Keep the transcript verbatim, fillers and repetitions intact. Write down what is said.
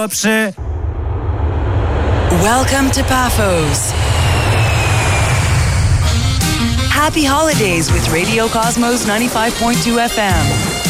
Przy... Welcome to Paphos. Happy holidays with Radio Cosmos ninety-five point two F M.